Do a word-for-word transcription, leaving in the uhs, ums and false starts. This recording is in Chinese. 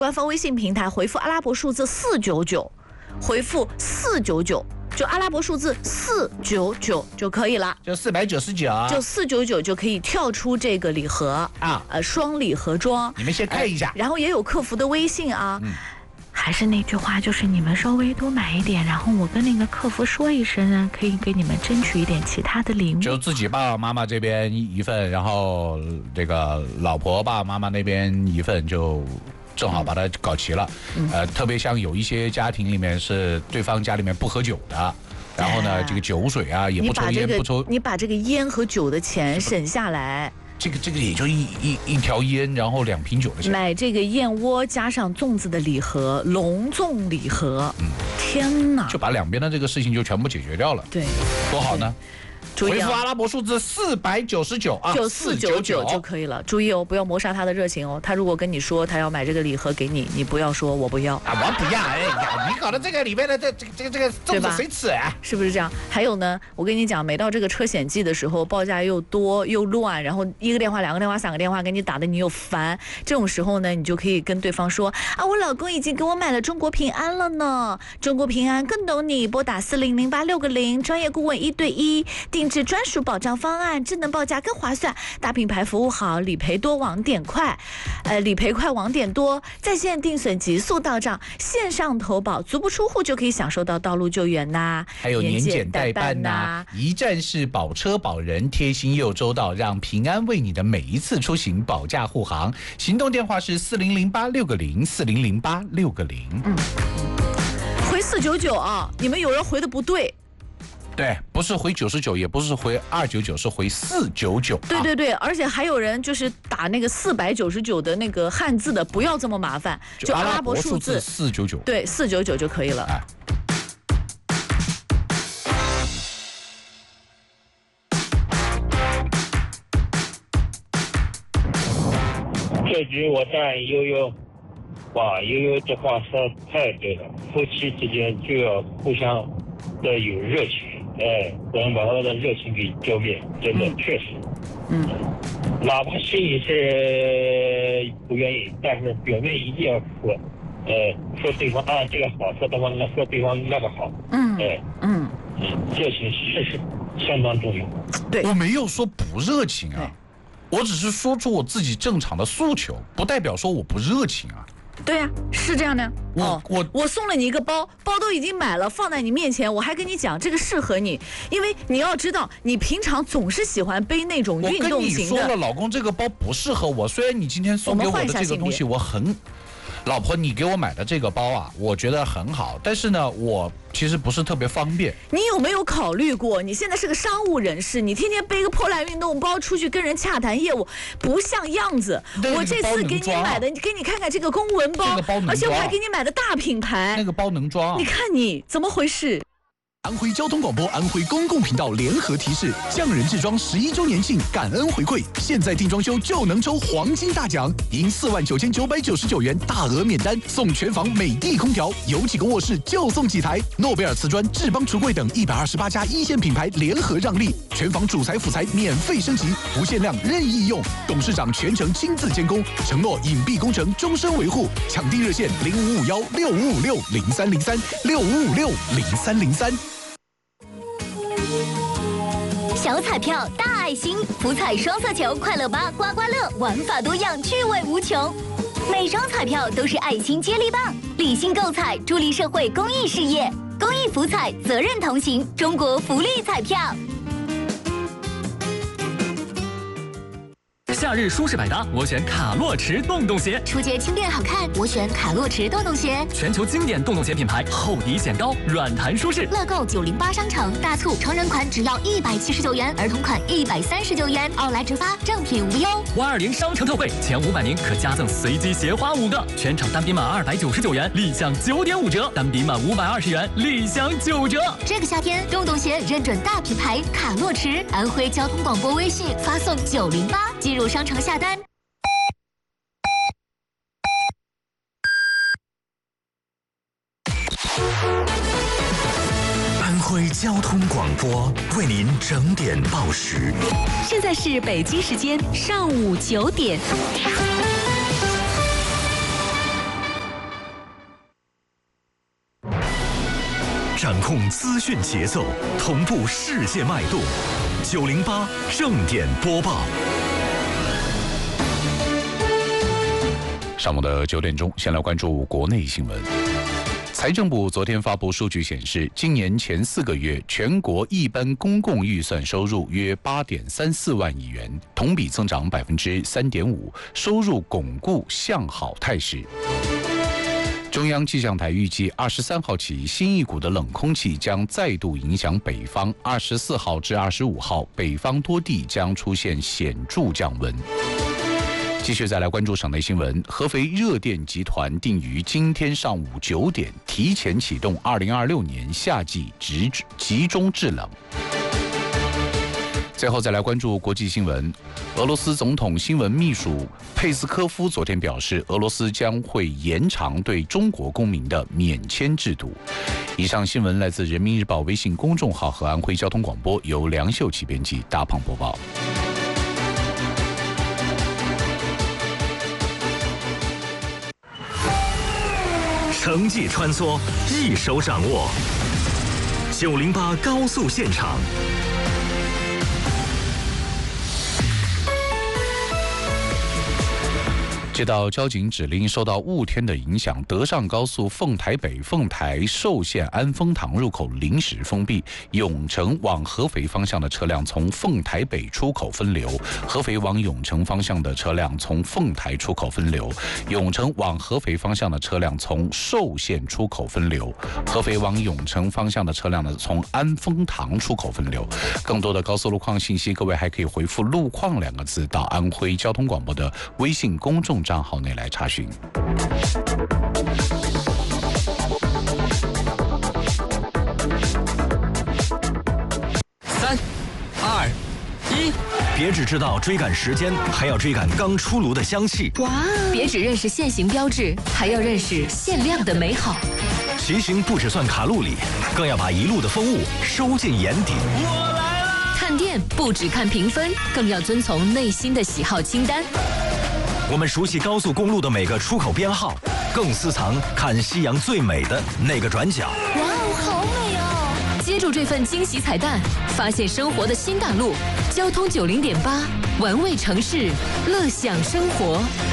官方微信平台回复阿拉伯数字四九九，回复四九九，就阿拉伯数字四九九就可以了， 就四百九十九， 就四九九就可以跳出这个礼盒啊， 呃，双礼盒装。 你们先看一下， 呃、然后也有客服的微信啊。 嗯。 还是那句话，就是你们稍微多买一点，然后我跟那个客服说一声呢，可以给你们争取一点其他的礼物。 就自己爸爸妈妈这边一份，然后这个老婆爸爸妈妈那边一份，就正好把它搞齐了。嗯、呃，特别像有一些家庭里面是对方家里面不喝酒的。然后呢，这个酒水啊也不抽烟、 这个、 不抽， 你把这个烟和酒的钱省下来。 这个这个也就一一一条烟，然后两瓶酒的钱。 买这个燕窝加上粽子的礼盒，隆重礼盒。嗯，天哪！ 就把两边的这个事情就全部解决掉了。 对， 多好呢！回复阿拉伯数字四百九十九啊， 就四九九就可以了。注意哦，不要谋杀他的热情哦。他如果跟你说他要买这个礼盒给你，你不要说我不要啊，我不要。哎呀，你搞的这个里面的这这个这个这个粽子谁吃啊？ 是不是这样？还有呢，我跟你讲，每到这个车险季的时候，报价又多又乱，然后一个电话、两个电话、三个电话给你打的，你又烦。这种时候呢，你就可以跟对方说啊，我老公已经给我买了中国平安了呢。中国平安更懂你，拨打四零零八六个零，专业顾问一对一，定制专属保障方案，智能报价更划算，大品牌服务好，理赔多网点快，呃，理赔快网点多，在线定损急速到账，线上投保，足不出户就可以享受到道路救援呐， 还有年检代办呐，一站式保车保人，贴心又周到，让平安为你的每一次出行保驾护航。行动电话是四零零八六个零，四零零八六个零。嗯， 回四九九啊，你们有人回的不对。 对，不是回九十九，也不是回二九九，是回四九九。 对对对，而且还有人就是打那个四百九十九的那个汉字的，不要这么麻烦，就阿拉伯数字四九九， 对，四九九就可以了。哎， 这局我赞悠悠，哇，悠悠这话说太对了，夫妻之间就要互相的有热情。哎，不能把他的热情给浇灭，真的、嗯、确实，嗯，哪怕心里是不愿意，但是表面一定要说，呃，说对方啊这个好，说对方那说对方那个好，嗯，哎，嗯嗯，热情是是相当重要。 对， 我没有说不热情啊，我只是说出我自己正常的诉求，不代表说我不热情啊。 对呀、啊，是这样的。 我、 哦、 我我送了你一个包，包都已经买了，放在你面前，我还跟你讲这个适合你，因为你要知道，你平常总是喜欢背那种运动型的。 我跟你说了，老公，这个包不适合我。虽然你今天送给我的这个东西，我很，老婆，你给我买的这个包啊，我觉得很好，但是呢，我其实不是特别方便。 你有没有考虑过，你现在是个商务人士，你天天背个破烂运动包出去跟人洽谈业务，不像样子。我这次给你买的，给你看看这个公文包， 这个包能装， 而且我还给你买的大品牌， 那个包能装。 你看你怎么回事？ 安徽交通广播、安徽公共频道联合提示：匠人制装十一周年庆感恩回馈，现在定装修就能抽黄金大奖，赢四万九千九百九十九元大额免单，送全房美的空调，有几个卧室就送几台。诺贝尔瓷砖、智邦橱柜等一百二十八家一线品牌联合让利，全房主材辅材免费升级，无限量任意用，董事长全程亲自监工，承诺隐蔽工程终身维护。抢订热线零五五幺六五五六零三零三六五五六零三零三。 小彩票大爱心，福彩双色球快乐吧刮刮乐，玩法多样，趣味无穷。每张彩票都是爱心接力棒，理性购彩，助力社会公益事业。公益福彩，责任同行，中国福利彩票。 夏日舒适百搭，我选卡洛驰洞洞鞋。 初阶轻便好看，我选卡洛驰洞洞鞋。 全球经典洞洞鞋品牌，厚底显高，软弹舒适。 乐购九零八商城大促，成人款只要一百七十九元，儿童款一百三十九元，奥莱直发，正品无忧。 五二零商城特惠，前五百名可加赠随机鞋花五个，全场单笔满二百九十九元，立享九点五折；单笔满五百二十元，立享九折。 这个夏天，洞洞鞋认准大品牌卡洛驰，安徽交通广播微信发送九零八，进入商城下单。 安徽交通广播为您整点报时。 现在是北京时间上午九点。 掌控资讯节奏，同步世界脉动。九零八正点播报。 上午的九点钟，先来关注国内新闻。财政部昨天发布数据显示，今年前四个月全国一般公共预算收入约八点三四万亿元，同比增长百分之三点五，收入巩固向好态势。中央气象台预计，二十三号起，新一股的冷空气将再度影响北方。二十四号至二十五号，北方多地将出现显著降温。继续再来关注省内新闻，合肥热电集团定于今天上午九点提前启动二零二六年夏季集集中制冷。最后再来关注国际新闻，俄罗斯总统新闻秘书佩斯科夫昨天表示，俄罗斯将会延长对中国公民的免签制度。以上新闻来自人民日报微信公众号和安徽交通广播，由梁秀琪编辑，大鹏播报。 城际穿梭，一手掌握。九零八高速现场。 接到交警指令，受到雾天的影响，德上高速凤台北、凤台寿县安丰塘入口临时封闭，永城往合肥方向的车辆从凤台北出口分流，合肥往永城方向的车辆从凤台出口分流，永城往合肥方向的车辆从寿县出口分流，合肥往永城方向的车辆呢从安丰塘出口分流。更多的高速路况信息，各位还可以回复路况两个字到安徽交通广播的微信公众账号内来查询。 三、二、一，别只知道追赶时间，还要追赶刚出炉的香气。 哇！别只认识限行标志，还要认识限量的美好。 骑行不只算卡路里，更要把一路的风物收进眼底。 我来了！看店不只看评分，更要遵从内心的喜好清单。 我们熟悉高速公路的每个出口编号，更私藏看夕阳最美的那个转角。 哇哦，好美哦！接住这份惊喜彩蛋，发现生活的新大陆。交通九零点八，玩味城市，乐享生活。